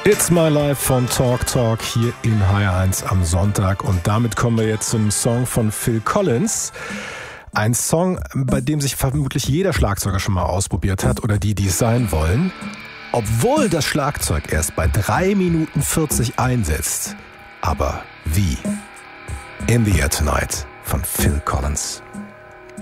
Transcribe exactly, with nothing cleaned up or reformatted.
It's My Life von Talk Talk hier in H R eins am Sonntag. Und damit kommen wir jetzt zum Song von Phil Collins. Ein Song, bei dem sich vermutlich jeder Schlagzeuger schon mal ausprobiert hat oder die, die es sein wollen. Obwohl das Schlagzeug erst bei drei Minuten vierzig einsetzt. Aber wie? In the Air Tonight von Phil Collins.